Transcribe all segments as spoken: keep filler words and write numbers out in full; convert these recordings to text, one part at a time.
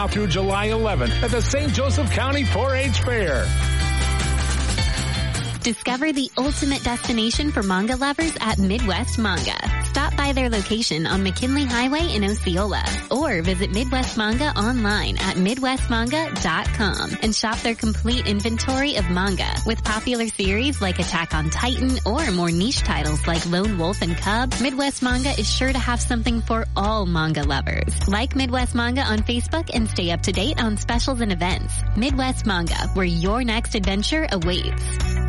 through July eleventh at the Saint Joseph County four H Fair. Discover the ultimate destination for manga lovers at Midwest Manga. Stop by their location on McKinley Highway in Osceola or visit Midwest Manga online at midwest manga dot com and shop their complete inventory of manga with popular series like Attack on Titan or more niche titles like Lone Wolf and Cub. Midwest Manga is sure to have something for all manga lovers. Like Midwest Manga on Facebook and stay up to date on specials and events. Midwest Manga, where your next adventure awaits.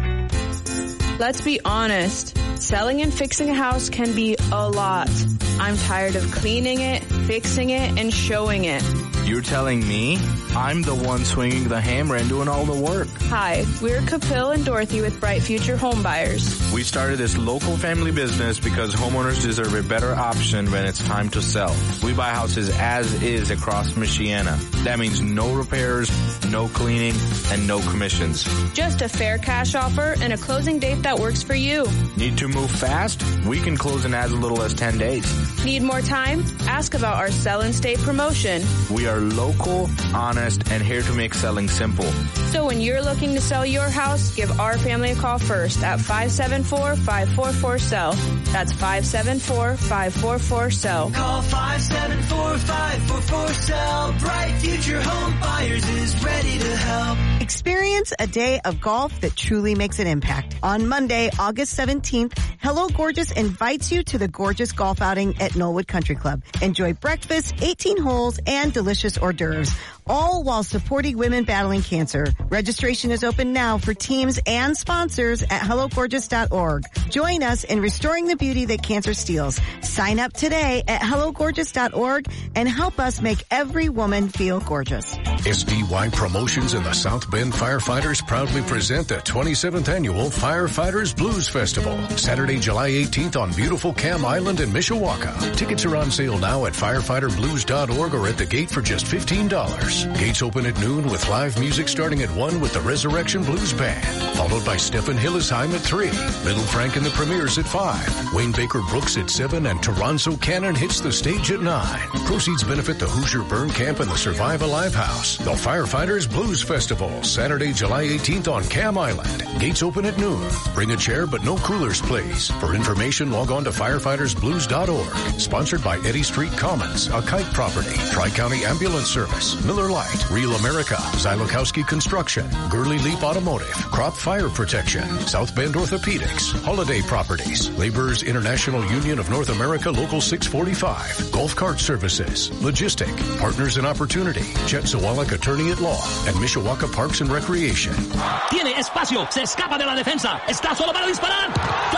Let's be honest, selling and fixing a house can be a lot. I'm tired of cleaning it, fixing it, and showing it. You're telling me? I'm the one swinging the hammer and doing all the work. Hi, we're Capil and Dorothy with Bright Future Home Buyers. We started this local family business because homeowners deserve a better option when it's time to sell. We buy houses as is across Michiana. That means no repairs, no cleaning, and no commissions. Just a fair cash offer and a closing date that works for you. Need to move fast? We can close in as little as ten days. Need more time? Ask about our Sell and Stay promotion. We are local, honest, and here to make selling simple. So when you're looking to sell your house, give our family a call first at five seven four, five four four, S E L L. That's five seven four, five four four, S E L L. Call five seven four, five four four, S E L L. Bright Future Home Buyers is ready to help. Experience a day of golf that truly makes an impact. On Monday, August seventeenth, Hello Gorgeous invites you to the gorgeous golf outing at Knollwood Country Club. Enjoy breakfast, eighteen holes, and delicious hors d'oeuvres, all while supporting women battling cancer. Registration is open now for teams and sponsors at hello gorgeous dot org. Join us in restoring the beauty that cancer steals. Sign up today at hello gorgeous dot org and help us make every woman feel gorgeous. S D Y Promotions and the South Bend Firefighters proudly present the twenty-seventh Annual Firefighters Blues Festival, Saturday, July eighteenth on beautiful Cam Island in Mishawaka. Tickets are on sale now at firefighter blues dot org or at the gate for just fifteen dollars. Gates open at noon with live music starting at one with the Resurrection Blues Band, followed by Stephen Hillesheim at three, Little Frank and the Premiers at five, Wayne Baker Brooks at seven, and Toronzo Cannon hits the stage at nine. Proceeds benefit the Hoosier Burn Camp and the Survive Alive House. The Firefighters Blues Festival, Saturday, July eighteenth on Cam Island. Gates open at noon. Bring a chair but no coolers, please. For information, log on to firefighters blues dot org. Sponsored by Eddy Street Commons, a kite property, Tri-County Ambulance Service, Miller Lite, Real America, Zylokowski Construction, Gurley Leap Automotive, Crop Fire Protection, South Bend Orthopedics, Holiday Properties, Laborers International Union of North America Local six forty-five, Golf Cart Services, Logistic, Partners in Opportunity, Chet Zawalek Attorney at Law, and Mishawaka Parks and Recreation. Tiene espacio, se escapa de la defensa, está solo para disparar.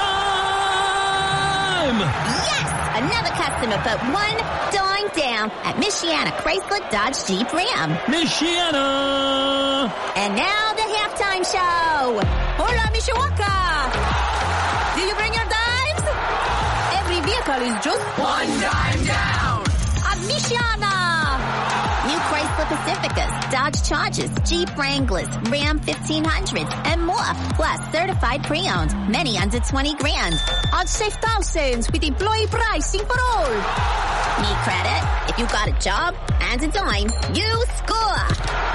Time! Yes! Another customer put one dime down at Michiana Chrysler Dodge Jeep Ram. Michiana! And now the halftime show. Hola, Mishawaka! Did you bring your dimes? Every vehicle is just one dime down at Michiana. New Chrysler Pacificas, Dodge Chargers, Jeep Wranglers, Ram fifteen hundreds, and more. Plus certified pre-owned, many under twenty grand. On safe thousands with employee pricing for all. Need credit? If you got a job and a dime, you score.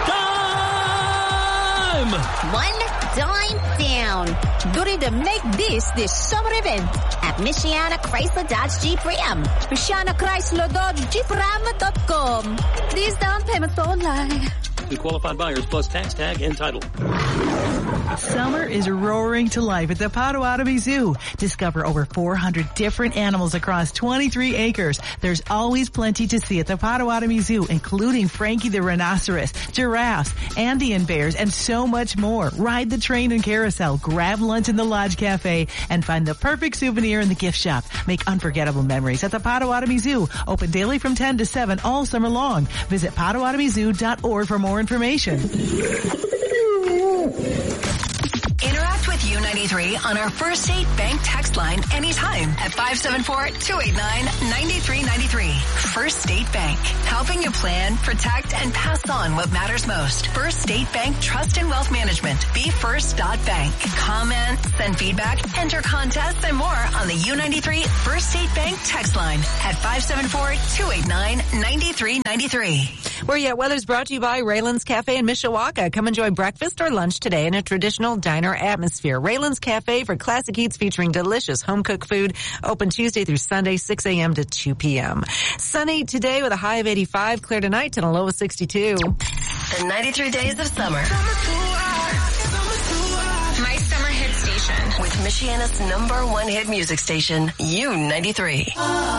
Time! One dime down. Ready to make this this summer event at Michiana Chrysler Dodge Jeep Ram. Michiana Chrysler Dodge Jeep Ram dot com. These down payments only. To qualified buyers plus tax tag and title. Summer is roaring to life at the Potawatomi Zoo. Discover over four hundred different animals across twenty-three acres. There's always plenty to see at the Potawatomi Zoo, including Frankie the rhinoceros, giraffes, Andean bears, and so much more. Ride the train and carousel, grab lunch in the Lodge Cafe, and find the perfect souvenir in the gift shop. Make unforgettable memories at the Potawatomi Zoo. Open daily from ten to seven all summer long. Visit potawatomi zoo dot org for more information. Interact with U ninety-three on our First State Bank text line anytime at five seven four, two eight nine, nine three nine three. First State Bank, helping you plan, protect, and pass on what matters most. First State Bank Trust and Wealth Management. Be first dot bank. Comment, send feedback, enter contests, and more on the U ninety-three First State Bank text line at five seven four, two eight nine, nine three nine three. Where you at? Weather's brought to you by Raylan's Cafe in Mishawaka. Come enjoy breakfast or lunch today in a traditional diner atmosphere. Raylan's Cafe for classic eats featuring delicious home-cooked food. Open Tuesday through Sunday, six a.m. to two p.m. Sunny today with a high of eighty-five. Clear tonight and a low of sixty-two. The ninety-three days of summer. My summer hit station. With Michiana's number one hit music station, U ninety-three.